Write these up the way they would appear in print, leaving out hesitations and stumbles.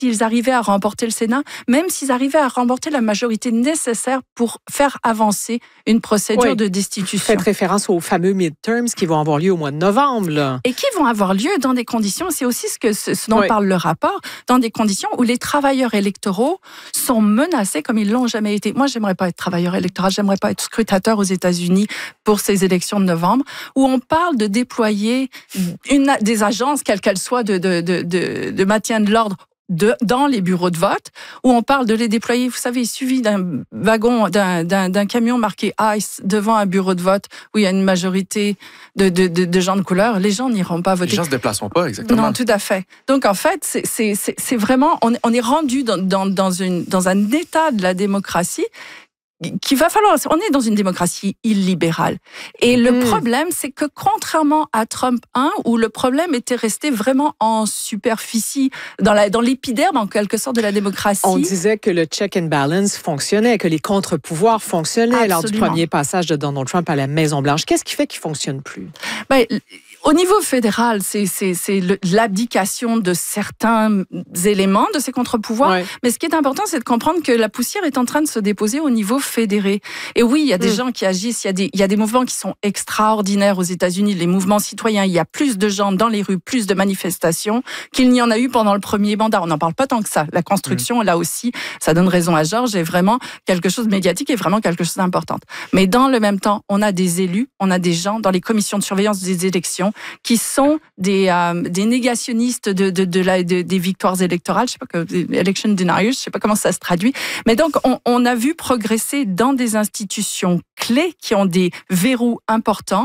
s'ils arrivaient à remporter le Sénat, même s'ils arrivaient à remporter la majorité nécessaire pour faire avancer une procédure de destitution. Faites référence aux fameux midterms qui vont avoir lieu au mois de novembre. Là. Et qui vont avoir lieu dans des conditions, c'est aussi ce dont parle le rapport, dans des conditions où les travailleurs électoraux sont menacés comme ils l'ont jamais été. Moi, j'aimerais pas être travailleur électoral, j'aimerais pas être scrutateur aux États-Unis pour ces élections de novembre, où on parle de déployer des agences, quelles qu'elles soient, de maintien de l'ordre dans les bureaux de vote, où on parle de les déployer. Vous savez, il suffit d'un wagon, d'un camion marqué ICE devant un bureau de vote où il y a une majorité de gens de couleur. Les gens n'iront pas voter. Les gens ne se déplaceront pas, exactement. Non, tout à fait. Donc, en fait, c'est vraiment... On est rendu dans un état de la démocratie qu'il va falloir... On est dans une démocratie illibérale. Et le problème, c'est que contrairement à Trump 1, où le problème était resté vraiment en superficie, dans l'épiderme, en quelque sorte, de la démocratie. On disait que le check and balance fonctionnait, que les contre-pouvoirs fonctionnaient lors du premier passage de Donald Trump à la Maison-Blanche. Qu'est-ce qui fait qu'il ne fonctionne plus? Au niveau fédéral, c'est l'abdication de certains éléments de ces contre-pouvoirs. Ouais. Mais ce qui est important, c'est de comprendre que la poussière est en train de se déposer au niveau fédéré. Et oui, il y a des gens qui agissent, il y a des mouvements qui sont extraordinaires aux États-Unis, les mouvements citoyens. Il y a plus de gens dans les rues, plus de manifestations qu'il n'y en a eu pendant le premier mandat. On n'en parle pas tant que ça. La construction, là aussi, ça donne raison à Georges, est vraiment quelque chose de médiatique et vraiment quelque chose d'important. Mais dans le même temps, on a des élus, on a des gens dans les commissions de surveillance des élections qui sont des négationnistes des victoires électorales, je sais pas, election deniers, je sais pas comment ça se traduit. Mais donc, on a vu progresser dans des institutions clés qui ont des verrous importants,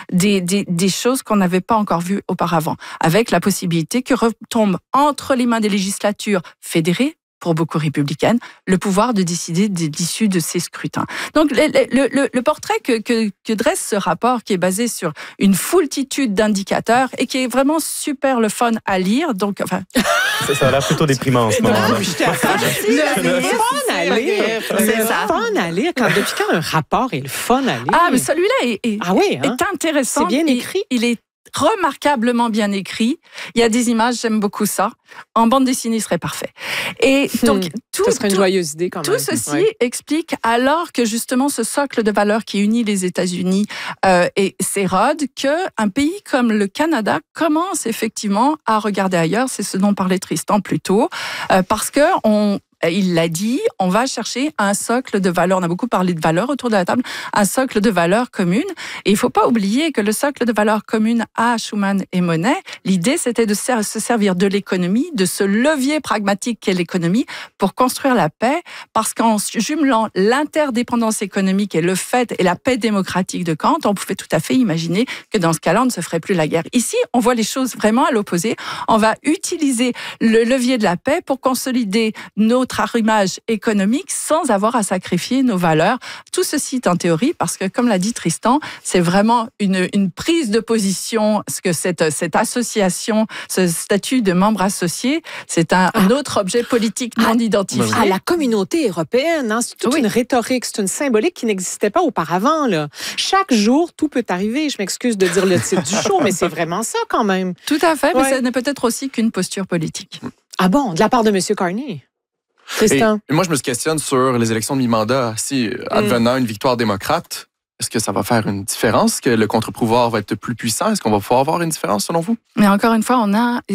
des choses qu'on n'avait pas encore vues auparavant, avec la possibilité que retombe entre les mains des législatures fédérées, pour beaucoup républicaines, le pouvoir de décider de l'issue de ces scrutins. Donc, le portrait que dresse ce rapport, qui est basé sur une foultitude d'indicateurs et qui est vraiment super le fun à lire, donc, enfin... Ça a l'air plutôt déprimant en ce moment. C'est fun à lire. Depuis quand un rapport est le fun à lire? Ah, mais celui-là est intéressant. C'est bien écrit. Il est remarquablement bien écrit. Il y a des images, j'aime beaucoup ça. En bande dessinée, il serait parfait. Et donc, ça serait une joyeuse idée quand même. Tout ceci explique, alors que justement ce socle de valeurs qui unit les États-Unis s'érode, qu'un pays comme le Canada commence effectivement à regarder ailleurs. C'est ce dont parlait Tristan plus tôt, parce que il l'a dit, on va chercher un socle de valeurs. On a beaucoup parlé de valeurs autour de la table, un socle de valeurs communes. Et il ne faut pas oublier que le socle de valeurs communes à Schuman et Monnet, l'idée, c'était de se servir de l'économie, de ce levier pragmatique qu'est l'économie, pour construire la paix, parce qu'en jumelant l'interdépendance économique et le fait et la paix démocratique de Kant, on pouvait tout à fait imaginer que dans ce cas-là, on ne se ferait plus la guerre. Ici, on voit les choses vraiment à l'opposé. On va utiliser le levier de la paix pour consolider notre arrimage économique sans avoir à sacrifier nos valeurs. Tout ceci est en théorie parce que, comme l'a dit Tristan, c'est vraiment une prise de position, parce que cette association, ce statut de membre associé, c'est un autre objet politique non identifié. À la communauté européenne, hein, c'est toute une rhétorique, c'est une symbolique qui n'existait pas auparavant. Là. Chaque jour, tout peut arriver. Je m'excuse de dire le titre du show, mais c'est vraiment ça quand même. Tout à fait, mais ce n'est peut-être aussi qu'une posture politique. Ah bon, de la part de M. Carney? Et moi, je me questionne sur les élections de mi-mandat. Si, advenant une victoire démocrate, est-ce que ça va faire une différence? Est-ce que le contre-pouvoir va être plus puissant? Est-ce qu'on va pouvoir avoir une différence, selon vous? Mais encore une fois,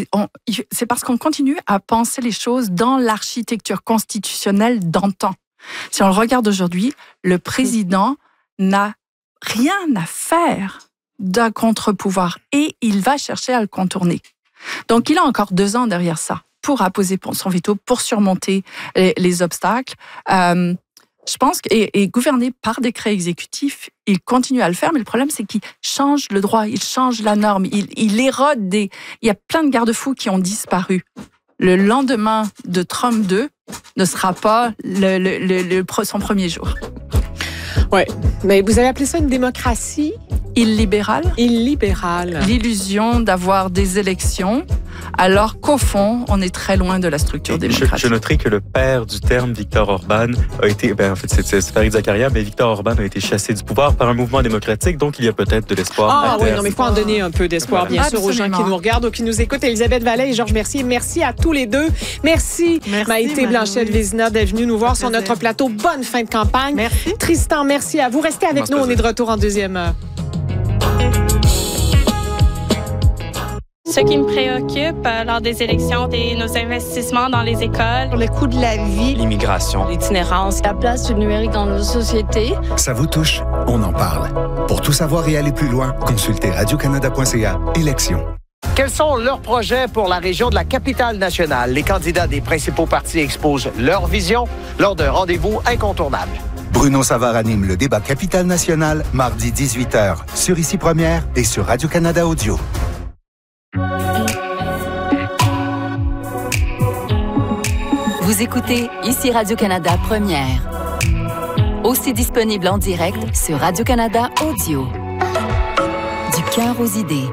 c'est parce qu'on continue à penser les choses dans l'architecture constitutionnelle d'antan. Si on le regarde aujourd'hui, le président n'a rien à faire d'un contre-pouvoir et il va chercher à le contourner. Donc, il a encore 2 ans derrière ça pour apposer son veto, pour surmonter les obstacles. Je pense et gouverné par décret exécutif, il continue à le faire, mais le problème, c'est qu'il change le droit, il change la norme, il érode il y a plein de garde-fous qui ont disparu. Le lendemain de Trump 2 ne sera pas son premier jour. Oui, mais vous avez appelé ça une démocratie? Illibérale. Illibérale. L'illusion d'avoir des élections alors qu'au fond, on est très loin de la structure démocratique. Je noterai que le père du terme, Viktor Orban, a été, en fait, c'est Fareed Zakaria, mais Viktor Orban a été chassé du pouvoir par un mouvement démocratique, donc il y a peut-être de l'espoir. Ah oui, non, mais il faut en donner un peu d'espoir, bien sûr, aux gens qui nous regardent ou qui nous écoutent. Elisabeth Vallée et Georges Mercier, merci à tous les deux. Merci Maïté Blanchette-Vézina d'être venue nous voir sur notre plateau. Bonne fin de campagne. Merci. Tristan, merci à vous. Restez avec nous, on est de retour en deuxième heure. Ce qui me préoccupe lors des élections, c'est nos investissements dans les écoles, le coût de la vie, l'immigration, l'itinérance, la place du numérique dans nos sociétés. Ça vous touche? On en parle. Pour tout savoir et aller plus loin, consultez radiocanada.ca élections. Quels sont leurs projets pour la région de la Capitale-Nationale? Les candidats des principaux partis exposent leur vision lors d'un rendez-vous incontournable. Bruno Savard anime le débat Capitale-Nationale, mardi 18h, sur Ici Première et sur Radio-Canada Audio. Vous écoutez Ici Radio-Canada Première. Aussi disponible en direct sur Radio-Canada Audio. Du cœur aux idées.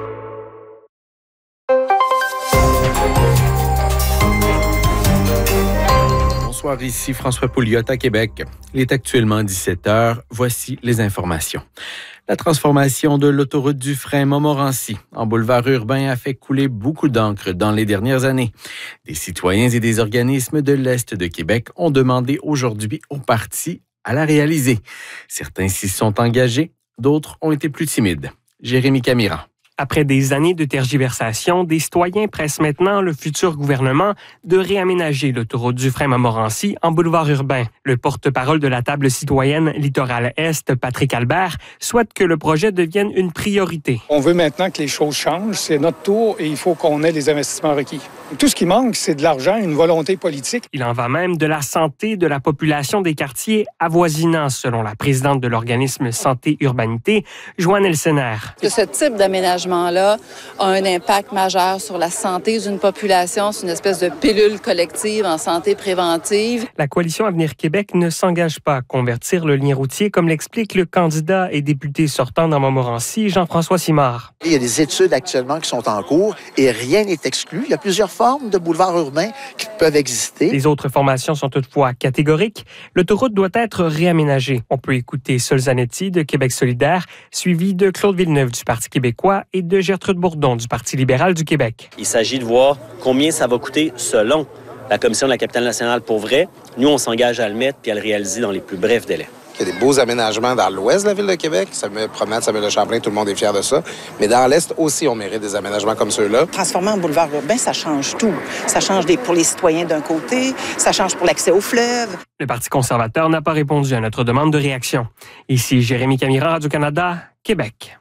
Bonsoir, ici François Pouliot à Québec. Il est actuellement 17h. Voici les informations. La transformation de l'autoroute Dufresne-Montmorency en boulevard urbain a fait couler beaucoup d'encre dans les dernières années. Des citoyens et des organismes de l'Est de Québec ont demandé aujourd'hui au parti à la réaliser. Certains s'y sont engagés, d'autres ont été plus timides. Jérémy Camira. Après des années de tergiversation, des citoyens pressent maintenant le futur gouvernement de réaménager l'autoroute Dufresne-Montmorency en boulevard urbain. Le porte-parole de la table citoyenne Littoral Est, Patrick Albert, souhaite que le projet devienne une priorité. On veut maintenant que les choses changent. C'est notre tour et il faut qu'on ait les investissements requis. Tout ce qui manque, c'est de l'argent, une volonté politique. Il en va même de la santé de la population des quartiers avoisinants, selon la présidente de l'organisme Santé Urbanité, Joanne Elsener. Ce type d'aménagement-là a un impact majeur sur la santé d'une population. C'est une espèce de pilule collective en santé préventive. La Coalition Avenir Québec ne s'engage pas à convertir le lien routier, comme l'explique le candidat et député sortant dans Montmorency, Jean-François Simard. Il y a des études actuellement qui sont en cours et rien n'est exclu. Il y a plusieurs formes de boulevards urbains qui peuvent exister. Les autres formations sont toutefois catégoriques. L'autoroute doit être réaménagée. On peut écouter Sol Zanetti de Québec solidaire, suivi de Claude Villeneuve du Parti québécois et de Gertrude Bourdon du Parti libéral du Québec. Il s'agit de voir combien ça va coûter selon la Commission de la Capitale-Nationale pour vrai. Nous, on s'engage à le mettre puis à le réaliser dans les plus brefs délais. Il y a des beaux aménagements dans l'ouest de la ville de Québec. Ça me promène, ça me le Champlain, tout le monde est fier de ça. Mais dans l'est aussi, on mérite des aménagements comme ceux-là. Transformer en boulevard urbain, ça change tout. Ça change pour les citoyens d'un côté, ça change pour l'accès au fleuve. Le Parti conservateur n'a pas répondu à notre demande de réaction. Ici Jérémy Camira, Radio-Canada, Québec.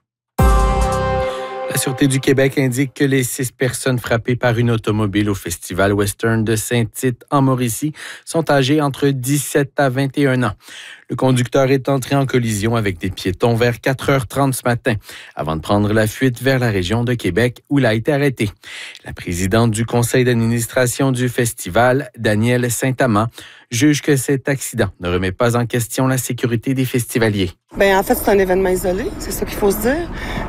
La Sûreté du Québec indique que les 6 personnes frappées par une automobile au Festival Western de Saint-Tite en Mauricie sont âgées entre 17 à 21 ans. Le conducteur est entré en collision avec des piétons vers 4h30 ce matin, avant de prendre la fuite vers la région de Québec où il a été arrêté. La présidente du conseil d'administration du festival, Danielle Saint-Amand, juge que cet accident ne remet pas en question la sécurité des festivaliers. Bien, en fait, c'est un événement isolé, c'est ça qu'il faut se dire.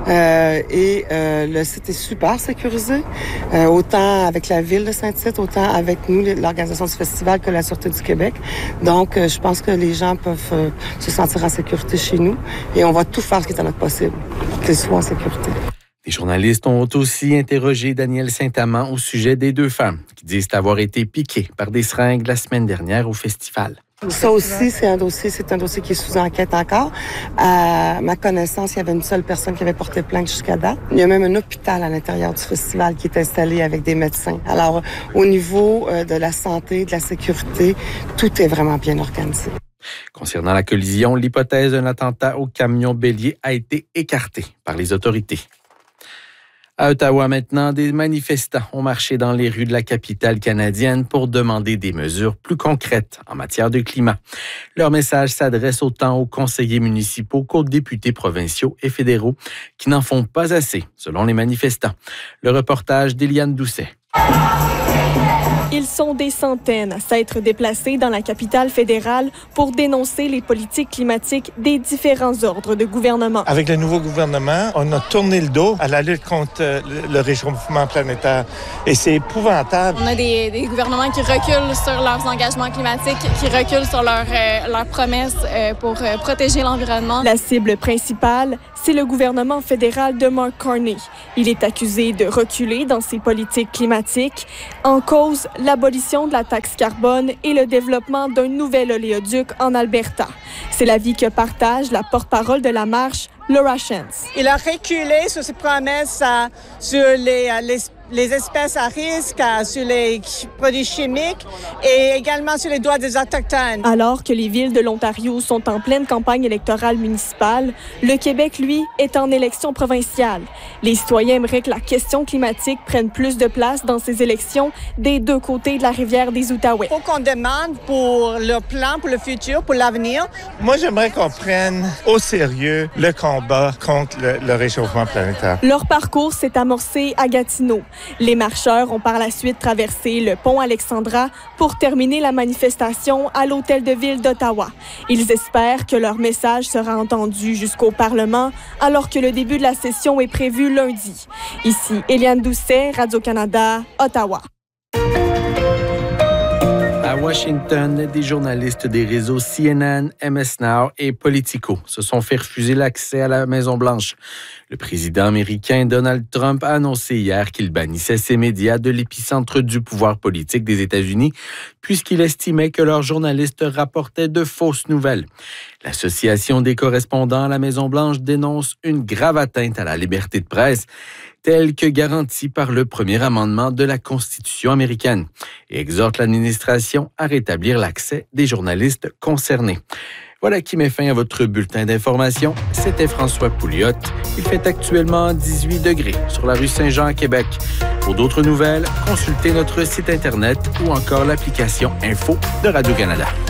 Le site est super sécurisé, autant avec la ville de Saint-Tite, autant avec nous, l'organisation du festival, que la Sûreté du Québec. Donc, je pense que les gens peuvent se sentir en sécurité chez nous et on va tout faire ce qui est à notre possible pour qu'ils soient en sécurité. Les journalistes ont aussi interrogé Danielle Saint-Amand au sujet des 2 femmes qui disent avoir été piquées par des seringues la semaine dernière au festival. Ça aussi, c'est un dossier qui est sous enquête encore. À ma connaissance, il y avait une seule personne qui avait porté plainte jusqu'à date. Il y a même un hôpital à l'intérieur du festival qui est installé avec des médecins. Alors, au niveau de la santé, de la sécurité, tout est vraiment bien organisé. Concernant la collision, l'hypothèse d'un attentat au camion bélier a été écartée par les autorités. À Ottawa maintenant, des manifestants ont marché dans les rues de la capitale canadienne pour demander des mesures plus concrètes en matière de climat. Leur message s'adresse autant aux conseillers municipaux qu'aux députés provinciaux et fédéraux qui n'en font pas assez, selon les manifestants. Le reportage d'Éliane Doucet. Ils sont des centaines à s'être déplacés dans la capitale fédérale pour dénoncer les politiques climatiques des différents ordres de gouvernement. Avec le nouveau gouvernement, on a tourné le dos à la lutte contre le réchauffement planétaire. Et c'est épouvantable. On a des gouvernements qui reculent sur leurs engagements climatiques, qui reculent sur leurs promesses pour protéger l'environnement. La cible principale, c'est le gouvernement fédéral de Mark Carney. Il est accusé de reculer dans ses politiques climatiques. En cause, l'abolition de la taxe carbone et le développement d'un nouvel oléoduc en Alberta. C'est l'avis que partage la porte-parole de la marche, Laura Shantz. Il a reculé sur ses promesses sur les espèces à risque, sur les produits chimiques et également sur les droits des Autochtones. Alors que les villes de l'Ontario sont en pleine campagne électorale municipale, le Québec, lui, est en élection provinciale. Les citoyens aimeraient que la question climatique prenne plus de place dans ces élections des deux côtés de la rivière des Outaouais. Il faut qu'on demande pour leur plan, pour le futur, pour l'avenir. Moi, j'aimerais qu'on prenne au sérieux le combat contre le réchauffement planétaire. Leur parcours s'est amorcé à Gatineau. Les marcheurs ont par la suite traversé le pont Alexandra pour terminer la manifestation à l'hôtel de ville d'Ottawa. Ils espèrent que leur message sera entendu jusqu'au Parlement alors que le début de la session est prévu lundi. Ici, Éliane Doucet, Radio-Canada, Ottawa. À Washington, des journalistes des réseaux CNN, MS Now et Politico se sont fait refuser l'accès à la Maison-Blanche. Le président américain Donald Trump a annoncé hier qu'il bannissait ces médias de l'épicentre du pouvoir politique des États-Unis puisqu'il estimait que leurs journalistes rapportaient de fausses nouvelles. L'Association des correspondants à la Maison-Blanche dénonce une grave atteinte à la liberté de presse telle que garantie par le premier amendement de la Constitution américaine et exhorte l'administration à rétablir l'accès des journalistes concernés. Voilà qui met fin à votre bulletin d'information. C'était François Pouliot. Il fait actuellement 18 degrés sur la rue Saint-Jean à Québec. Pour d'autres nouvelles, consultez notre site Internet ou encore l'application Info de Radio-Canada.